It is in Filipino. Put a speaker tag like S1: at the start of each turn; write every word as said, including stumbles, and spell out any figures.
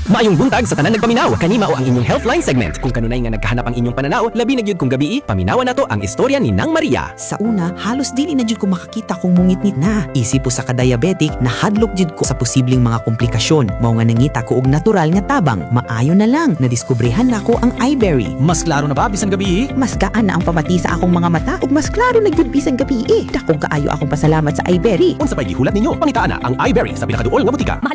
S1: Maayong buntag sa tanan nagpaminaw. Kanima o ang inyong Healthline segment. Kung kanunay nga nagkahanap ang inyong pananaw, labi na gyud kung gabi, paminawan nato ang istorya ni Nang Maria.
S2: Sa una, halos dili na jud ko makakita kung mungitnit na. Isip po sa ka-diabetic, nahadlok jud ko sa posibleng mga komplikasyon. Mao nga nangita ko og natural nga tabang. Maayo na lang, nadiskubrehan nako ang iBerry.
S3: Mas klaro na ba bisan gabi?
S4: Mas gaan na ang pamati sa akong mga mata ug mas klaro na gyud bisan gabi. Dakong kaayo akong pasalamat sa iBerry.
S1: Unsa pay gihulat ninyo? Pangitaan na ang iBerry sa pinakaduol nga butika.
S5: Mahalaga